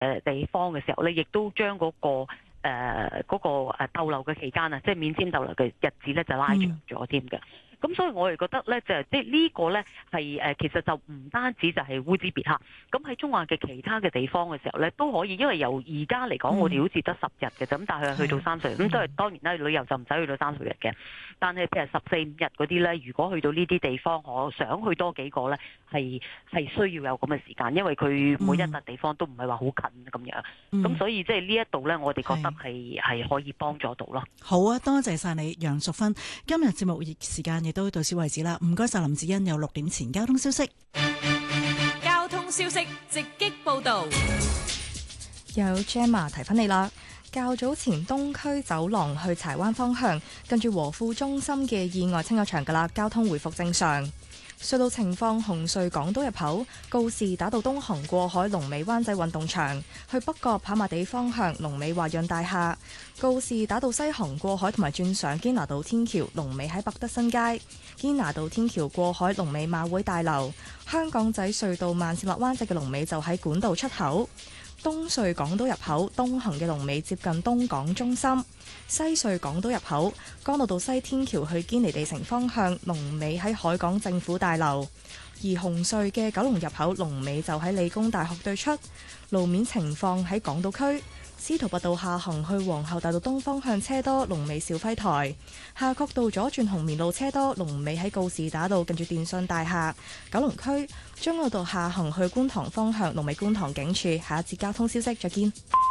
地方嘅時候咧，亦都將逗留嘅期間啊，即係免簽逗留嘅日子咧，就拉長咗添嘅。咁所以我哋覺得咧，就即係呢個咧係其實就唔單止就係烏茲別克，咁喺中亞嘅其他嘅地方嘅時候咧都可以，因為由而家嚟講，我哋好似得10日嘅啫，咁但係去到30日，咁都係當然啦，旅遊就唔使去到30日嘅。但係譬如14、5日嗰啲咧，如果去到呢啲地方，我想去多幾個咧，係需要有咁嘅時間，因為佢每一笪地方都唔係話好近咁樣。咁所以即係呢一度咧，我哋覺得係可以幫助到咯。 好啊，多謝晒你楊淑芬，今日節目時間亦都到此為止啦。唔該晒林子欣，有6點前交通消息。 交通消息直擊報導， 有 Gemma 提翻你啦。較早前東區走廊去柴灣方向，跟住和富中心嘅意外清咗場㗎啦，交通回復正常。隧道情況：紅隧港島入口告士打道東行過海，龍尾灣仔運動場；去北角跑馬地方向，龍尾華潤大廈；告士打道西行過海同埋轉上堅拿道天橋，龍尾喺百德新街；堅拿道天橋過海，龍尾馬會大樓；香港仔隧道慢線落灣仔嘅龍尾就喺管道出口。東隧港島入口東行嘅龍尾接近東港中心，西隧港島入口干諾道西天橋去堅尼地城方向龍尾喺海港政府大樓，而紅隧嘅九龍入口龍尾就喺理工大學對出。路面情況喺港島區司徒拔道下行去皇后大道東方向車多，龍尾肇輝台；夏慤道左轉紅棉路車多，龍尾喺告士打道近住電信大廈。九龍區將軍澳道下行去觀塘方向，龍尾觀塘警署。下一節交通消息，再見。